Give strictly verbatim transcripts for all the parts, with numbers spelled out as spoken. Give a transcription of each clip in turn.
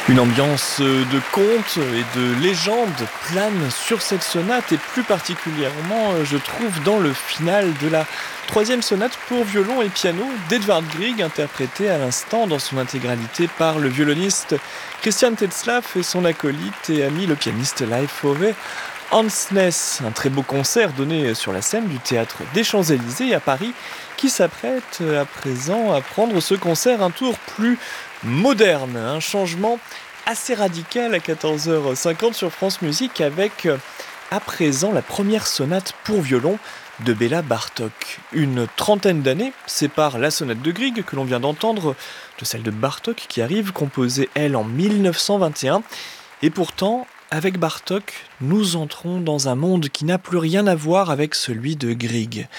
Une ambiance de conte et de légende plane sur cette sonate et plus particulièrement, je trouve, dans le final de la troisième sonate pour violon et piano d'Edvard Grieg, interprétée à l'instant dans son intégralité par le violoniste Christian Tetzlaff et son acolyte et ami le pianiste Leif Ove Andsnes. Un très beau concert donné sur la scène du théâtre des Champs-Élysées à Paris qui s'apprête à présent à prendre ce concert un tour plus moderne, un changement assez radical à quatorze heures cinquante sur France Musique avec à présent la première sonate pour violon de Béla Bartók. Une trentaine d'années séparent la sonate de Grieg que l'on vient d'entendre de celle de Bartók qui arrive composée elle en mille neuf cent vingt et un et pourtant avec Bartók nous entrons dans un monde qui n'a plus rien à voir avec celui de Grieg.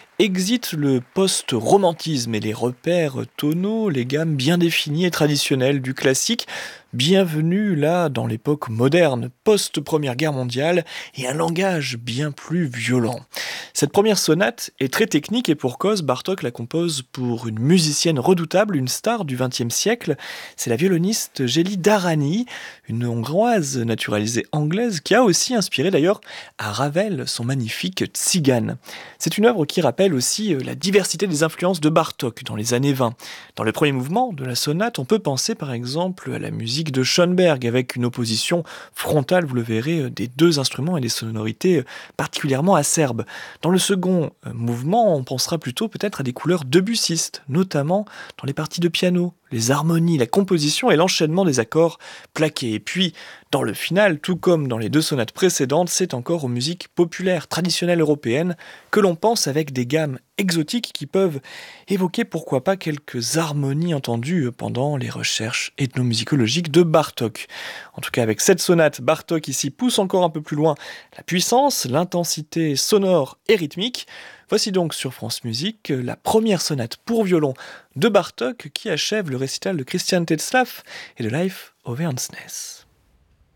Exit le post-romantisme et les repères tonaux, les gammes bien définies et traditionnelles du classique. Bienvenue là dans l'époque moderne, post-première guerre mondiale, et un langage bien plus violent. Cette première sonate est très technique et pour cause, Bartók la compose pour une musicienne redoutable, une star du vingtième siècle. C'est la violoniste Gélie Darani, une hongroise naturalisée anglaise qui a aussi inspiré d'ailleurs à Ravel son magnifique Tzigane. C'est une œuvre qui rappelle aussi la diversité des influences de Bartók dans les années vingt. Dans le premier mouvement de la sonate, on peut penser par exemple à la musique de Schoenberg avec une opposition frontale, vous le verrez, des deux instruments et des sonorités particulièrement acerbes. Dans le second mouvement, on pensera plutôt peut-être à des couleurs debussistes, notamment dans les parties de piano, les harmonies, la composition et l'enchaînement des accords plaqués. Et puis, dans le final, tout comme dans les deux sonates précédentes, c'est encore aux musiques populaires, traditionnelles européennes, que l'on pense avec des gammes exotiques qui peuvent évoquer pourquoi pas quelques harmonies entendues pendant les recherches ethnomusicologiques de Bartók. En tout cas, avec cette sonate, Bartók ici pousse encore un peu plus loin la puissance, l'intensité sonore et rythmique. Voici donc sur France Musique la première sonate pour violon de Bartók qui achève le récital de Christian Tetzlaff et de Leif Ove Andsnes.